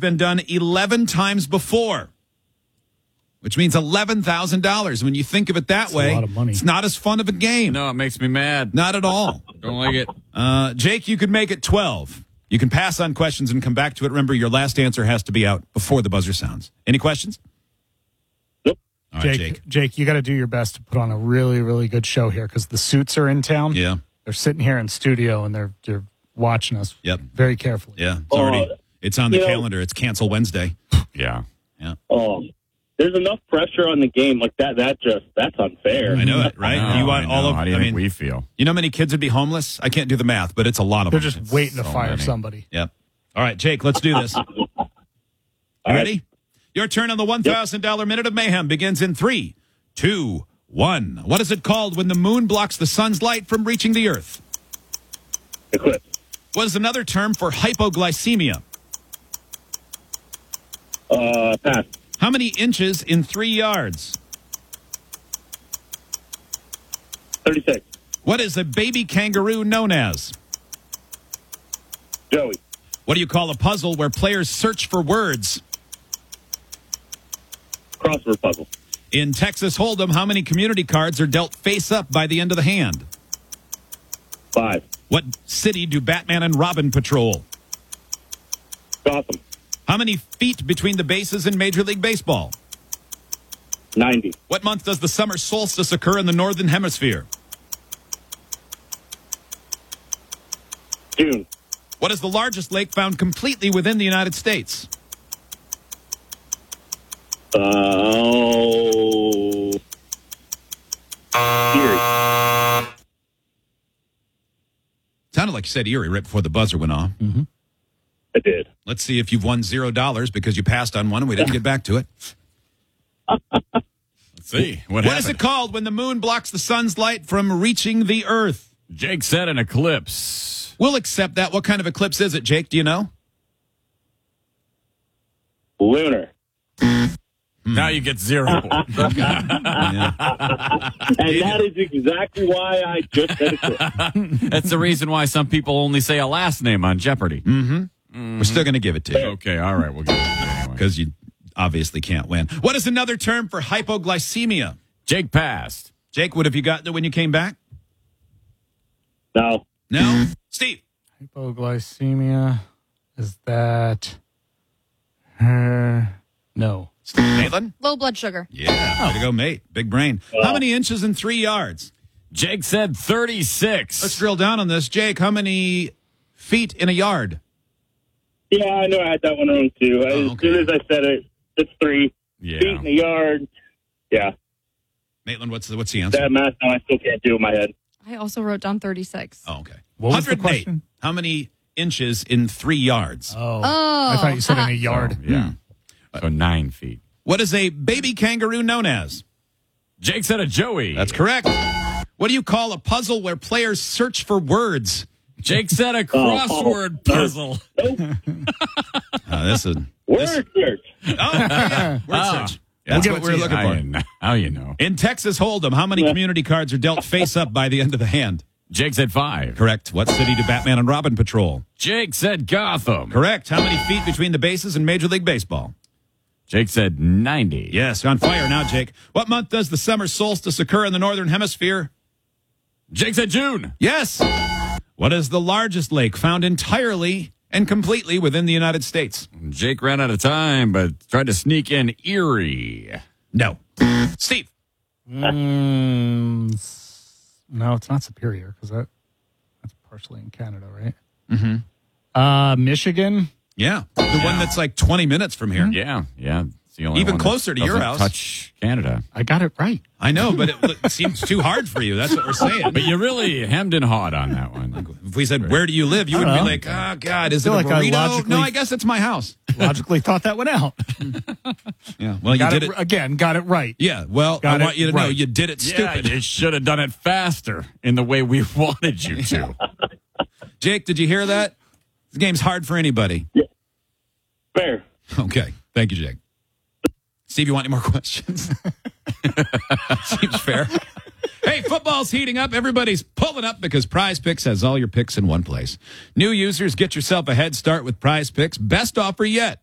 been done 11 times before, which means $11,000. When you think of it that way, a lot of money. It's not as fun of a game. No, it makes me mad. Not at all. Don't like it. Jake, you could make it 12. You can pass on questions and come back to it. Remember, your last answer has to be out before the buzzer sounds. Any questions? Nope. All right, Jake, you got to do your best to put on a really, really good show here because the suits are in town. Yeah. They're sitting here in studio and they're watching us very carefully. Yeah. It's on the calendar. It's cancel Wednesday. Yeah. There's enough pressure on the game like that. That's unfair. I know it, right? You want all of. How do you think we feel? You know how many kids would be homeless? I can't do the math, but it's a lot of They're them. just waiting to so fire many. somebody. Yep. All right, Jake, let's do this. You ready? Your turn on the $1,000 Minute of Mayhem begins in 3, 2, 1. What is it called when the moon blocks the sun's light from reaching the earth? Eclipse. What is another term for hypoglycemia? Pass. How many inches in 3 yards? 36. What is a baby kangaroo known as? Joey. What do you call a puzzle where players search for words? Crossword puzzle. In Texas Hold'em, how many community cards are dealt face up by the end of the hand? 5. What city do Batman and Robin patrol? Gotham. How many feet between the bases in Major League Baseball? 90. What month does the summer solstice occur in the Northern Hemisphere? June. What is the largest lake found completely within the United States? Erie. Sounded like you said Erie right before the buzzer went off. Mm-hmm. I did. Let's see if you've won $0 because you passed on one and we didn't get back to it. Let's see. What What is it called when the moon blocks the sun's light from reaching the earth? Jake said an eclipse. We'll accept that. What kind of eclipse is it, Jake? Do you know? Lunar. Now you get 0. And that is exactly why I just said it. That's the reason why some people only say a last name on Jeopardy. We're still going to give it to you Okay, all right. We'll give it to you anyway. because you obviously can't win. What is another term for hypoglycemia? Jake passed. Jake, what have you gotten it when you came back? No. No? Steve? Hypoglycemia, is that no. Caitlin? Low blood sugar. Yeah. Way to go, mate. Big brain. How many inches in 3 yards? Jake said 36. Let's drill down on this. Jake, how many feet in a yard? Yeah, I know I had that one wrong too. As soon as I said it, it's 3 Yeah. feet in a yard. Yeah. Maitland, what's the answer? That math now I still can't do in my head. I also wrote down 36. Oh, okay. What was the 108. question? How many inches in 3 yards? Oh. I thought you said in a yard. Yeah. So 9 feet. What is a baby kangaroo known as? Jake said a Joey. That's correct. What do you call a puzzle where players search for words? Jake said a crossword puzzle. This is Word search. yeah. Word search. That's what we're looking for. How you know? In Texas Hold'em, how many community cards are dealt face up by the end of the hand? Jake said 5. Correct. What city do Batman and Robin patrol? Jake said Gotham. Correct. How many feet between the bases in Major League Baseball? Jake said 90. Yes, on fire now, Jake. What month does the summer solstice occur in the Northern Hemisphere? Jake said June. Yes. What is the largest lake found entirely and completely within the United States? Jake ran out of time, but tried to sneak in Erie. No. Steve. No, it's not Superior because that's partially in Canada, right? Mm-hmm. Michigan. Yeah. The one that's like 20 minutes from here. Yeah. It's the only Even one closer that to your doesn't house. Touch Canada. I got it right. I know, but it seems too hard for you. That's what we're saying. But you really hemmed and hawed on that one. If we said, where do you live? You would be like, oh, God, is it feel a like I burrito? logically- No, I guess it's my house. Logically thought that one out. Yeah. Well, you Got did it it. again. Got it right. Yeah. Well, Got I it want you to know right. you did it stupid. Yeah, you should have done it faster in the way we wanted you to. Jake, did you hear that? This game's hard for anybody. Fair. Okay. Thank you, Jake. Steve, you want any more questions? Seems fair. Hey, football's heating up. Everybody's pulling up because Prize Picks has all your picks in one place. New users, get yourself a head start with Prize Picks. Best offer yet.